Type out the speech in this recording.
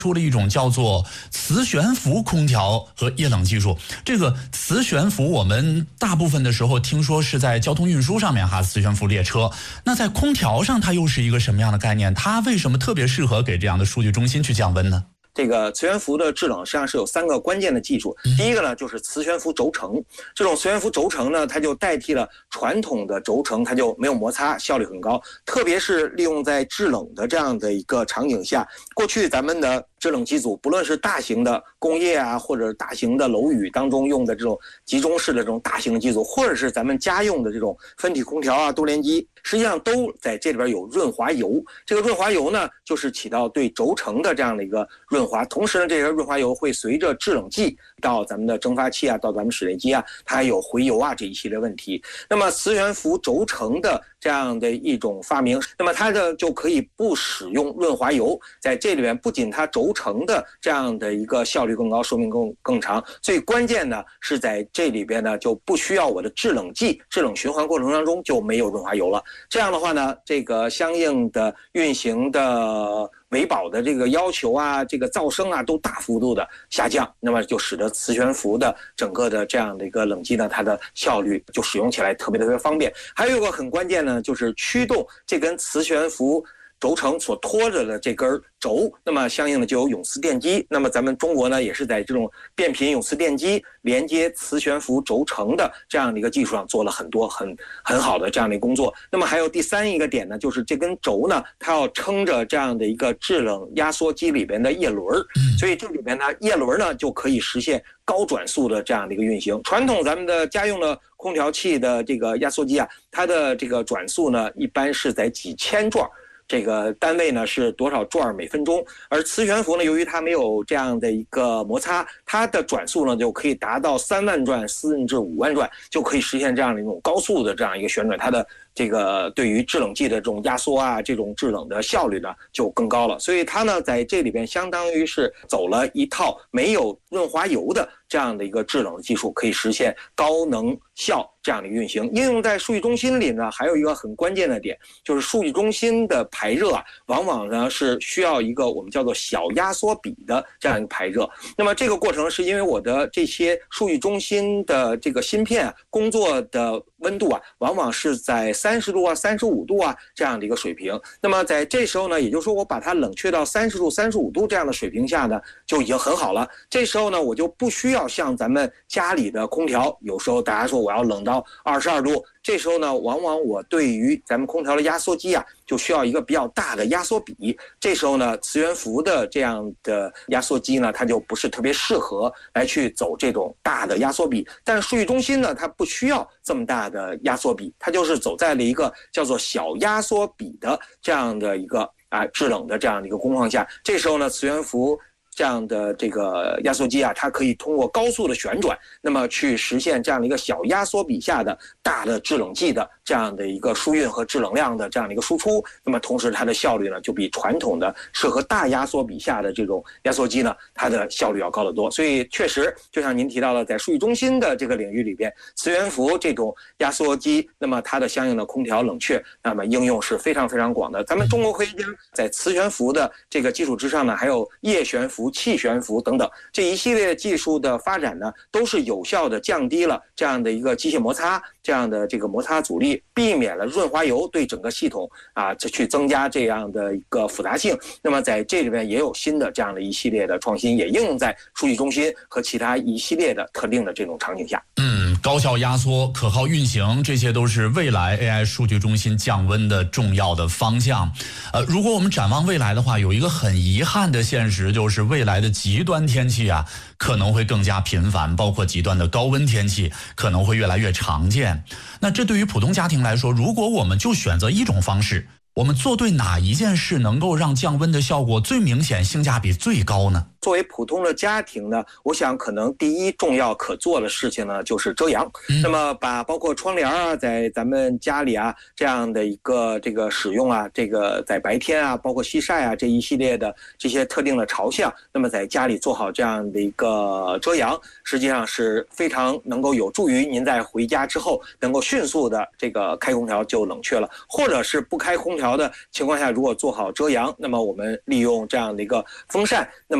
出了一种叫做磁悬浮空调和液冷技术。这个磁悬浮我们大部分的时候听说是在交通运输上面哈，磁悬浮列车。那在空调上它又是一个什么样的概念？它为什么特别适合给这样的数据中心去降温呢？ 这个磁悬浮的制冷实际上是有3个关键的技术。第一个呢，就是磁悬浮轴承。这种磁悬浮轴承呢，它就代替了传统的轴承，它就没有摩擦，效率很高。特别是利用在制冷的这样的一个场景下，过去咱们的制冷机组，不论是大型的工业啊，或者大型的楼宇当中用的这种集中式的这种大型机组，或者是咱们家用的这种分体空调啊、多联机，实际上都在这里边有润滑油。这个润滑油呢，就是起到对轴承的这样的一个润滑，同时呢，这些润滑油会随着制冷剂到咱们的蒸发器啊，到咱们室内机啊，它还有回油啊这一系列问题。那么磁悬浮轴承的这样的一种发明，那么它的就可以不使用润滑油，在这里面不仅它轴承的这样的一个效率更高，寿命更长，最关键呢是在这里边呢就不需要我的制冷剂，制冷循环过程当中就没有润滑油了。这样的话呢，这个相应的运行的维保的这个要求啊，这个噪声啊都大幅度的下降，那么就使得磁悬浮的整个的这样的一个冷机呢，它的效率就使用起来特别方便。还有一个很关键呢，就是驱动这根磁悬浮轴承所拖着的这根轴，那么相应的就有永磁电机。那么咱们中国呢，也是在这种变频永磁电机连接磁悬浮轴承的这样的一个技术上做了很多很好的这样的工作。那么还有第3一个点呢，就是这根轴呢，它要撑着这样的一个制冷压缩机里边的叶轮，所以这里边呢，叶轮呢就可以实现高转速的这样的一个运行。传统咱们的家用的空调器的这个压缩机啊，它的这个转速呢，一般是在几千转。这个单位呢是多少转每分钟，而磁悬浮呢，由于它没有这样的一个摩擦，它的转速呢就可以达到3万转甚至5万转，就可以实现这样的一种高速的这样一个旋转，它的这个对于制冷剂的这种压缩啊，这种制冷的效率呢就更高了。所以它呢在这里边相当于是走了一套没有润滑油的这样的一个制冷的技术，可以实现高能效这样的运行。应用在数据中心里呢，还有一个很关键的点，就是数据中心的排热啊，往往呢是需要一个我们叫做小压缩比的这样一个排热。那么这个过程是因为我的这些数据中心的这个芯片工作的温度啊，往往是在30度啊、35度啊这样的一个水平。那么在这时候呢，也就是说我把它冷却到30度、35度这样的水平下呢，就已经很好了。这时候呢，我就不需要像咱们家里的空调，有时候大家说我要冷到22度，这时候呢，往往我对于咱们空调的压缩机啊，就需要一个比较大的压缩比。这时候呢，磁悬浮的这样的压缩机呢，它就不是特别适合来去走这种大的压缩比。但是数据中心呢，它不需要这么大的压缩比，它就是走在了一个叫做小压缩比的这样的一个制冷的这样的一个工况下。这时候呢，磁悬浮这样的这个压缩机啊，它可以通过高速的旋转，那么去实现这样的一个小压缩比下的大的制冷剂的这样的一个输运和制冷量的这样的一个输出。那么同时它的效率呢，就比传统的适合大压缩比下的这种压缩机呢，它的效率要高得多。所以确实就像您提到的，在数据中心的这个领域里边，磁悬浮这种压缩机，那么它的相应的空调冷却，那么应用是非常广的。咱们中国科学家在磁悬浮的这个基础之上呢，还有液悬浮、气悬浮等等这一系列技术的发展呢，都是有效的降低了这样的一个机械摩擦，这样的这个摩擦阻力，避免了润滑油对整个系统去增加这样的一个复杂性。那么在这里面也有新的这样的一系列的创新，也应用在数据中心和其他一系列的特定的这种场景下。 高效压缩、可靠运行，这些都是未来 AI 数据中心降温的重要的方向。如果我们展望未来的话，有一个很遗憾的现实，就是未来的极端天气啊，可能会更加频繁，包括极端的高温天气可能会越来越常见。那这对于普通家庭来说，如果我们就选择一种方式，我们做对哪一件事能够让降温的效果最明显、性价比最高呢？ 作为普通的家庭呢，我想可能第一重要可做的事情呢，就是遮阳。那么把包括窗帘啊，在咱们家里啊这样的一个这个使用啊，这个在白天啊，包括西晒啊这一系列的这些特定的朝向，那么在家里做好这样的一个遮阳，实际上是非常能够有助于您在回家之后能够迅速的这个开空调就冷却了，或者是不开空调调的情况下，如果做好遮阳，那么我们利用这样的一个风扇，那么